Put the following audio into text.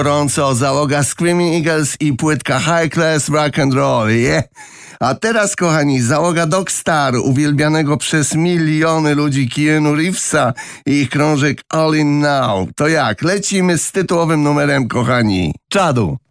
Gorąco załoga Screaming Eagles i płytka High Class Rock and Roll, yeah. A teraz, kochani, załoga Dogstar, uwielbianego przez miliony ludzi Keanu Reevesa i ich krążek All In Now. To jak? Lecimy z tytułowym numerem, kochani. Czadu!